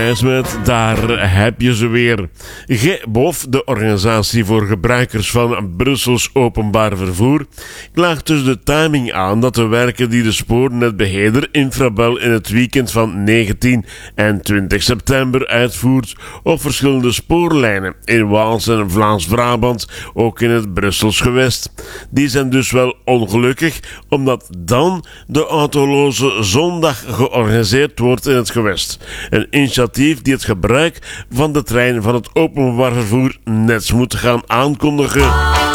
Met daar heb je ze weer. GEBOF, de organisatie voor gebruikers van Brussels openbaar vervoer, klaagt dus de timing aan dat de werken die de spoornetbeheerder Infrabel in het weekend van 19 en 20 september uitvoert op verschillende spoorlijnen in Waals en Vlaams-Brabant, ook in het Brussels gewest. Die zijn dus wel ongelukkig, omdat dan de autoloze zondag georganiseerd wordt in het gewest. Een initiatief die het gebruik van de trein van het openbaar vervoer net moet gaan aankondigen.